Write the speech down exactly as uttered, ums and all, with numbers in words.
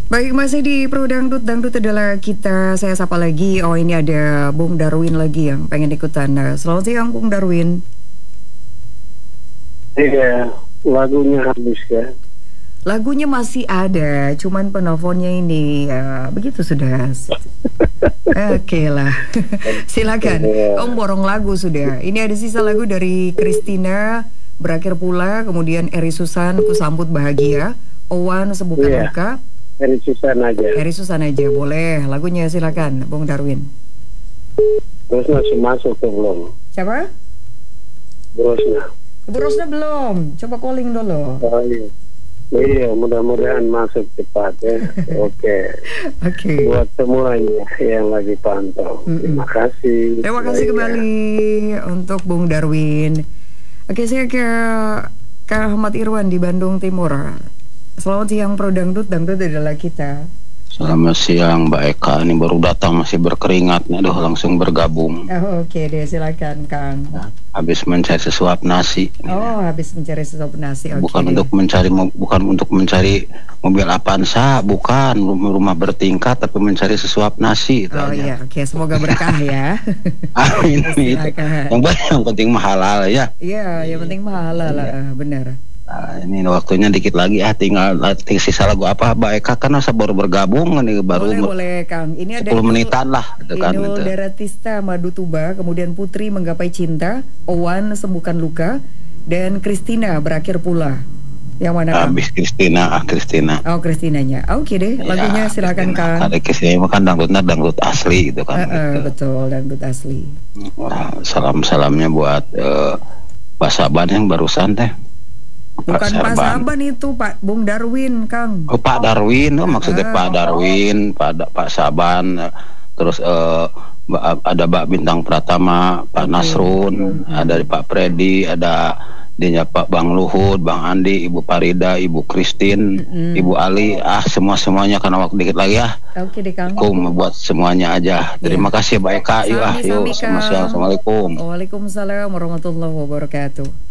Baik, masih di Pro Dangdut. Dangdut adalah kita, saya sapa lagi. Oh, ini ada Bung Darwin lagi yang pengen ikutan. Nah, selamat siang Bung Darwin. Iya, lagunya habis ya. Lagunya masih ada, cuman penelponnya ini ya, begitu sudah. Oke lah, silakan. Om borong lagu sudah. Ini ada sisa lagu dari Christina, Berakhir Pula, kemudian Eri Susan, Ku Sambut Bahagia, Owan, Sembuhkan Iya. Luka. Eri Susan aja. Eri Susan aja, boleh. Lagunya silakan, Bung Darwin. Terus masih masuk tuh belum? Siapa? Terusnya. Ibu Rosna belum. Coba calling dulu. Oh iya. Iya, mudah-mudahan masuk cepat ya. Oke. Oke. Buat semuanya yang lagi pantau. Mm-mm. Terima kasih. Terima kasih Baik, kembali untuk Bung Darwin. Oke, saya ke Kak Ahmad Irwan di Bandung Timur. Selamat siang Pro Dangdut. Dangdut adalah kita. Selamat siang Mbak Eka, ini baru datang masih berkeringat nih, aduh langsung bergabung. Oh, Oke deh, silakan Kang. Habis mencari sesuap nasi. Oh, habis mencari sesuap nasi. Oke Bukan deh. untuk mencari mo- bukan untuk mencari mobil Avanza, bukan rumah, rumah bertingkat, tapi mencari sesuap nasi itu Oh aja. iya, oke, semoga berkah ya. Amin. Itu. Silakan. Yang penting, yang penting mahal ya. Iya, yang penting mahal lah, eh, benar. Nah, ini waktunya dikit lagi ah, tinggal tinggal sisa lagu apa Mbak Eka kan masa baru bergabung ini baru Boleh, boleh Kang. Ini ada sepuluh Inul- menitan lah gitu kan. Inul Gitu. Daratista Madu Tuba, kemudian Putri Menggapai Cinta, Owan Sembuhkan Luka, dan Christina Berakhir Pula. Yang mana Kang? Habis Kristina, ah Kristina. Oh, Christinanya. Oke deh, lagunya Ya, silakan Kristina. Kang. Ada Kristina kan dangdutnya dangdut asli gitu kan. Eh, eh, gitu. betul, dangdut asli. Nah, salam-salamnya buat eh, Pak Saban yang barusan teh. Bukan Pak Sarban. Saban itu, Pak Bung Darwin, Kang. Oh, Pak Darwin, oh, maksudnya Ah. Pak Darwin, Pak Da- Pak Saban, eh, terus eh, Ba- ada Mbak Bintang Pratama, Pak Oke. Nasrun, Hmm. ada Pak Freddy, ada dinya Pak Bang Luhut, Bang Andi, Ibu Parida, Ibu Christine, Mm-mm. Ibu Ali, ah semua semuanya karena waktu dikit lagi ya. Oke deh Kang. Aku buat semuanya aja. Terima kasih Mbak Eka. Yuk ah, Sami-sami, yuk. Selamat Kang. siang. Assalamualaikum. Waalaikumsalam warahmatullahi wabarakatuh.